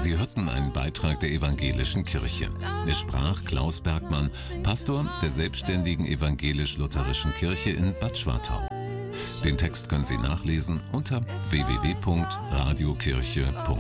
Sie hörten einen Beitrag der Evangelischen Kirche. Es sprach Klaus Bergmann, Pastor der selbstständigen evangelisch-lutherischen Kirche in Bad Schwartau. Den Text können Sie nachlesen unter www.radiokirche.de.